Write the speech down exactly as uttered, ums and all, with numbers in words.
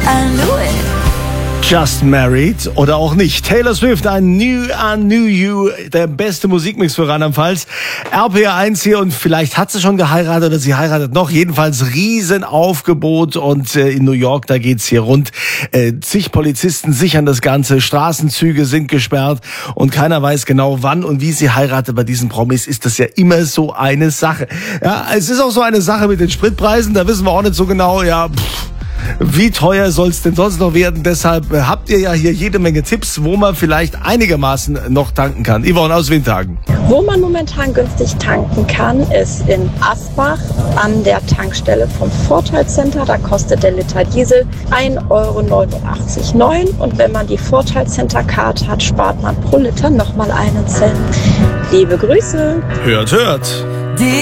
I knew it. Just Married oder auch nicht. Taylor Swift, ein New I Knew You, der beste Musikmix für Rheinland-Pfalz. R P R eins hier und vielleicht hat sie schon geheiratet oder sie heiratet noch. Jedenfalls Riesenaufgebot und äh, in New York, da geht's hier rund. Äh, zig Polizisten sichern das Ganze, Straßenzüge sind gesperrt und keiner weiß genau wann und wie sie heiratet. Bei diesen Promis ist das ja immer so eine Sache. Ja, es ist auch so eine Sache mit den Spritpreisen, da wissen wir auch nicht so genau, ja, pff. Wie teuer soll es denn sonst noch werden? Deshalb habt ihr ja hier jede Menge Tipps, wo man vielleicht einigermaßen noch tanken kann. Yvonne aus Windhagen. Wo man momentan günstig tanken kann, ist in Asbach an der Tankstelle vom Vorteilcenter. Da kostet der Liter Diesel ein Euro neunundachtzig Komma neun. Und wenn man die Vorteilcenter-Card hat, spart man pro Liter nochmal einen Cent. Liebe Grüße. Hört, hört.